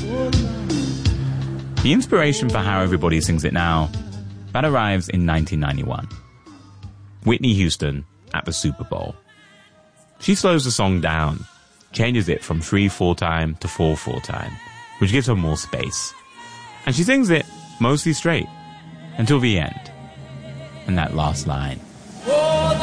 The inspiration for how everybody sings it now, that arrives in 1991. Whitney Houston at the Super Bowl. She slows the song down, changes it from 3/4 time to 4/4 time, which gives her more space. And she sings it mostly straight until the end. And that last line.